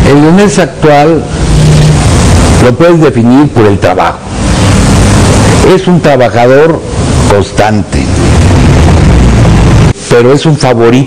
El leonés actual lo puedes definir por el trabajo. Es un trabajador constante, pero es un favorito